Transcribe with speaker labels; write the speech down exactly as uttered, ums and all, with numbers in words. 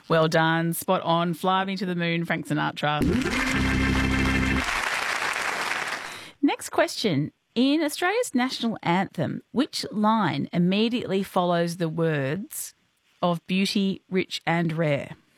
Speaker 1: Well done. Spot on. Fly Me to the Moon, Frank Sinatra. Next question. In Australia's national anthem, which line immediately follows the words of beauty, rich and rare?